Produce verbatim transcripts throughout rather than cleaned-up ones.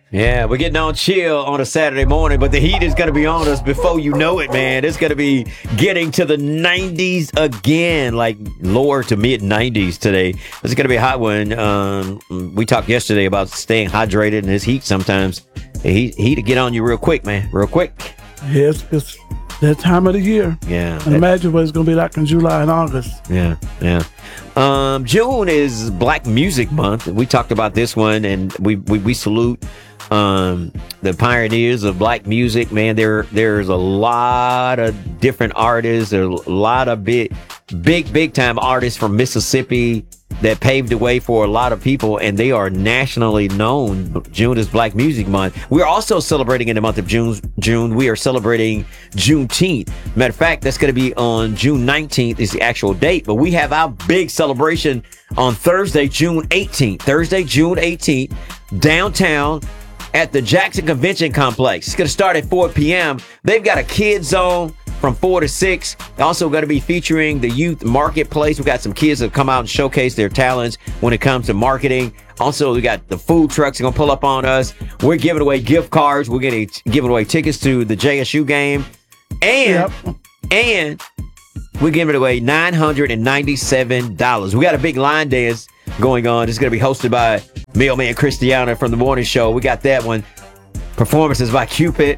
Yeah, we're getting on chill on a Saturday morning, but the heat is going to be on us before you know it, man. It's going to be getting to the nineties again, like lower to mid nineties today. It's going to be a hot one. Um, we talked yesterday about staying hydrated in this heat sometimes. The heat, heat to get on you real quick, man, real quick. Yes, it's that time of the year. Yeah. And imagine what it's going to be like in July and August. Yeah, yeah. Um, June is Black Music Month. We talked about this one, and we we, we salute um, the pioneers of Black music. Man, there there's a lot of different artists. There's a lot of big, big, big time artists from Mississippi that paved the way for a lot of people, and they are nationally known. June is Black Music Month. We're also celebrating in the month of June. June, we are celebrating Juneteenth. Matter of fact, that's going to be on June nineteenth is the actual date, but we have our big celebration on Thursday, June eighteenth. Thursday, June eighteenth, downtown at the Jackson Convention Complex. It's going to start at four p.m. They've got a kids zone from four to six. Also going to be featuring the youth marketplace. We got some kids that come out and showcase their talents when it comes to marketing. Also, we got the food trucks that are going to pull up on us. We're giving away gift cards. We're going to giving away tickets to the J S U game. And, yep. and we're giving away nine hundred ninety-seven dollars. We got a big line dance going on. It's going to be hosted by Mailman Christiana from the morning show. We got that one. Performances by Cupid.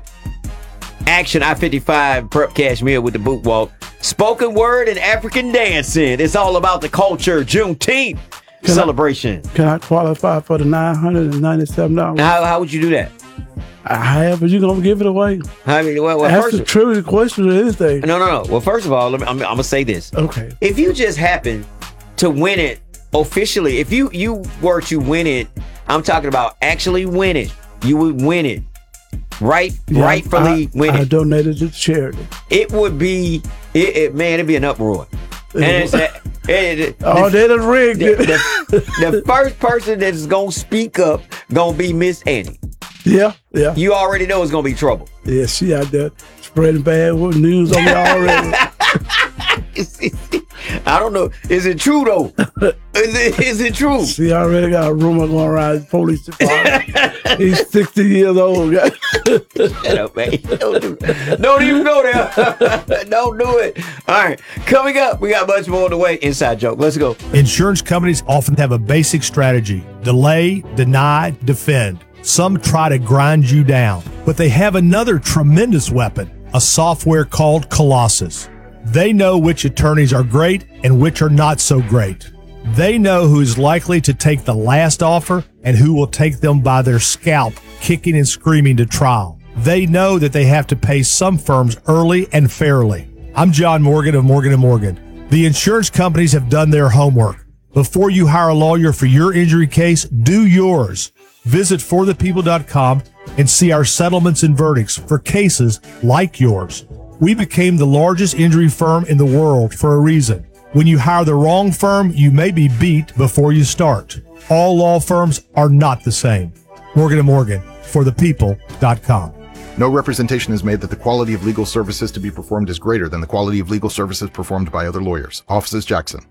Action I fifty-five Prep Cashmere with the boot walk. Spoken word and African dancing. It's all about the culture. Juneteenth can celebration. I, can I qualify for the nine hundred ninety-seven dollars? How, how would you do that? However, you going to give it away? I mean, well, well, That's first, the true question of anything. No, no, no. Well, first of all, let me, I'm, I'm going to say this. Okay. If you just happen to win it officially, if you, you were to win it, I'm talking about actually win it. You would win it. Right, yeah, rightfully I, win it. I donated to charity. It would be, it, it, man, it'd be an uproar. And it's, it, it, oh, the, they done rigged the, it. The, the first person that's gonna speak up gonna be Miss Annie. Yeah, yeah. You already know it's gonna be trouble. Yeah, she out there spreading bad news on me already. I don't know. Is it true though? Is it, is it true? She already got a rumor going around. Police department. He's sixty years old. Shut up, man. Don't, do, don't even go there. Don't do it. All right. Coming up, we got much more on the way. Inside joke. Let's go. Insurance companies often have a basic strategy: delay, deny, defend. Some try to grind you down, but they have another tremendous weapon, a software called Colossus. They know which attorneys are great and which are not so great. They know who is likely to take the last offer and who will take them by their scalp, kicking and screaming to trial. They know that they have to pay some firms early and fairly. I'm John Morgan of Morgan and Morgan. The insurance companies have done their homework. Before you hire a lawyer for your injury case, do yours. Visit for the people dot com and see our settlements and verdicts for cases like yours. We became the largest injury firm in the world for a reason. When you hire the wrong firm, you may be beat before you start. All law firms are not the same. Morgan and Morgan, for the people dot com. No representation is made that the quality of legal services to be performed is greater than the quality of legal services performed by other lawyers. Offices Jackson.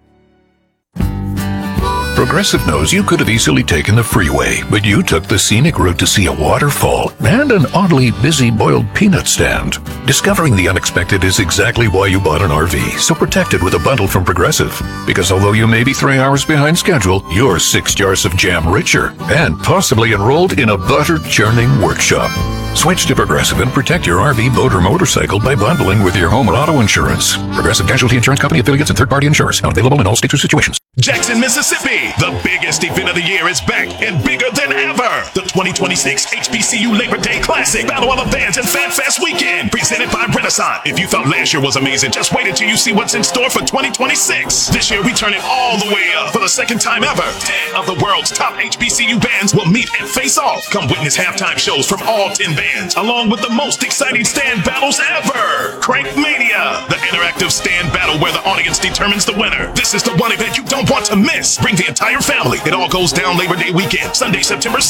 Progressive knows you could have easily taken the freeway, but you took the scenic route to see a waterfall and an oddly busy boiled peanut stand. Discovering the unexpected is exactly why you bought an R V, so protect it with a bundle from Progressive. Because although you may be three hours behind schedule, you're six jars of jam richer and possibly enrolled in a butter-churning workshop. Switch to Progressive and protect your R V, boat, or motorcycle by bundling with your home and auto insurance. Progressive Casualty Insurance Company affiliates and third-party insurers. Not available in all states or situations. Jackson, Mississippi. The biggest event of the year is back and bigger than ever. The twenty twenty-six H B C U Labor Day Classic Battle of the Bands and Fan Fest Weekend, presented by Renaissance. If you thought last year was amazing, just wait until you see what's in store for twenty twenty-six. This year, we turn it all the way up for the second time ever. ten of the world's top H B C U bands will meet and face off. Come witness halftime shows from all ten bands, along with the most exciting stand battles ever. Crankmania, the interactive stand battle where the audience determines the winner. This is the one event you don't want to miss. Bring the entire family. It all goes down Labor Day weekend, Sunday, September sixth. Join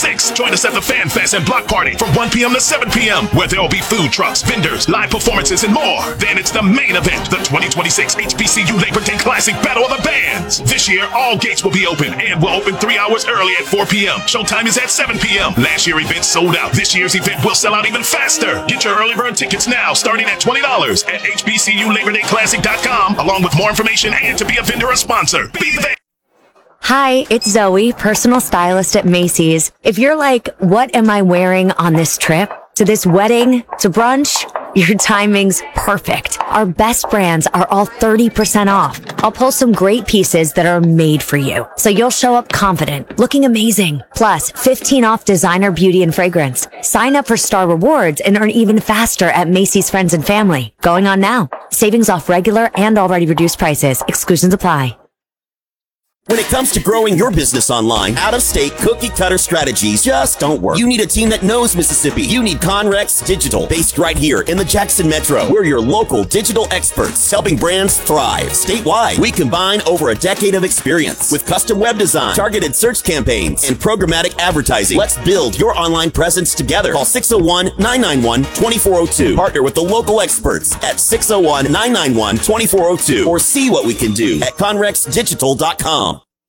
Join us at the Fan Fest and Block Party from one p.m. to seven p.m. where there will be food trucks, vendors, live performances, and more. Then it's the main event, the twenty twenty-six H B C U Labor Day Classic Battle of the Bands. This year, all gates will be open and will open three hours early at four p.m. Showtime is at seven p.m. Last year's event sold out. This year's event will sell out even faster. Get your early bird tickets now, starting at twenty dollars at H B C U Labor Day Classic dot com, along with more information and to be a vendor or sponsor. Be there. Hi, it's Zoe, personal stylist at Macy's. If you're like, what am I wearing on this trip? To this wedding? To brunch? Your timing's perfect. Our best brands are all thirty percent off. I'll pull some great pieces that are made for you, so you'll show up confident, looking amazing. Plus, fifteen off designer beauty and fragrance. Sign up for Star Rewards and earn even faster at Macy's Friends and Family. Going on now. Savings off regular and already reduced prices. Exclusions apply. When it comes to growing your business online, out-of-state cookie-cutter strategies just don't work. You need a team that knows Mississippi. You need Conrex Digital, based right here in the Jackson Metro. We're your local digital experts, helping brands thrive statewide. We combine over a decade of experience with custom web design, targeted search campaigns, and programmatic advertising. Let's build your online presence together. Call six oh one, nine nine one, two four oh two. Partner with the local experts at six oh one, nine nine one, two four oh two or see what we can do at Conrex Digital dot com.